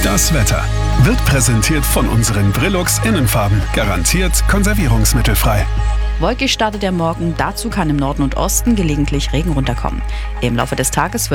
Das Wetter wird präsentiert von unseren Brilux Innenfarben. Garantiert konservierungsmittelfrei. Wolkig startet der Morgen, dazu kann im Norden und Osten gelegentlich Regen runterkommen. Im Laufe des Tages wird